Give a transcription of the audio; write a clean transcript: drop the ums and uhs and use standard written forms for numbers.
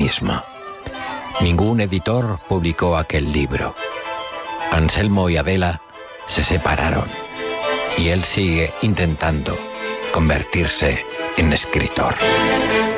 mismo. Ningún editor publicó aquel libro. Anselmo y Adela se separaron y él sigue intentando convertirse en escritor.